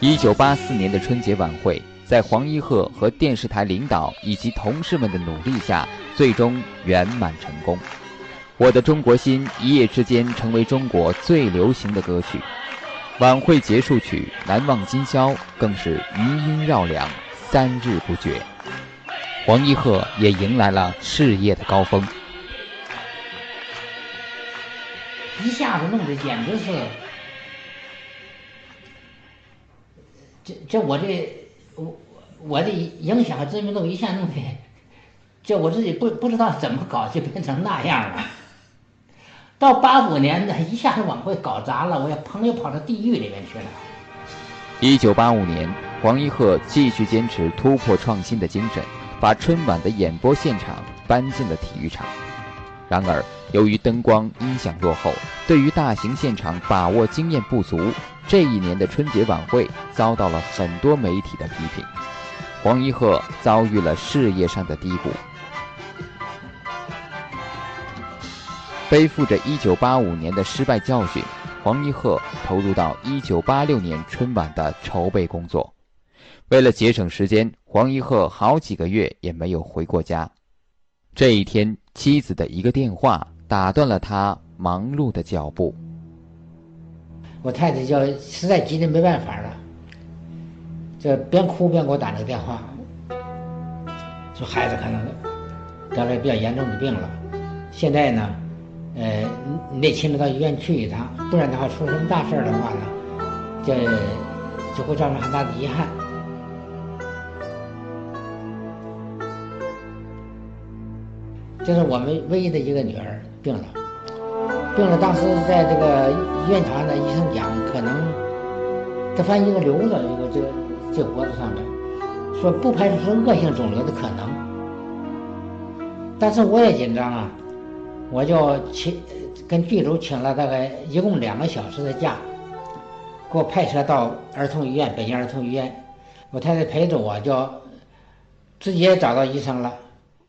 1984年的春节晚会，在黄一鹤和电视台领导以及同事们的努力下，最终圆满成功。我的中国心一夜之间成为中国最流行的歌曲。晚会结束曲《难忘今宵》更是余音绕梁，3日不绝。黄一鹤也迎来了事业的高峰， 一下子弄得简直是，我的影响和知名度一下弄的，这我自己不知道怎么搞就变成那样了。到85年的一下子晚会搞砸了，我朋友跑到地狱里面去了。 1985年，黄一鹤继续坚持突破创新的精神，把春晚的演播现场搬进了体育场。然而，由于灯光音响落后，对于大型现场把握经验不足，这一年的春节晚会遭到了很多媒体的批评。黄一鹤遭遇了事业上的低谷。背负着1985年的失败教训，黄一鹤投入到1986年春晚的筹备工作。为了节省时间，黄一鹤好几个月也没有回过家。这一天，妻子的一个电话打断了他忙碌的脚步。 我太太就实在急得没办法了，这边哭边给我打那个电话，说孩子可能得了比较严重的病了，现在呢你得亲自到医院去一趟，不然的话出什么大事的话呢，就会造成很大的遗憾。这是我们唯一的一个女儿病了，当时在这个医院团的医生讲，可能他发现一个瘤子，这个脖子上面，说不排除是恶性肿瘤的可能。但是我也紧张啊，我就跟剧组请了大概一共2个小时的假，给我派车到儿童医院，北京儿童医院，我太太陪着我，就直接找到医生了。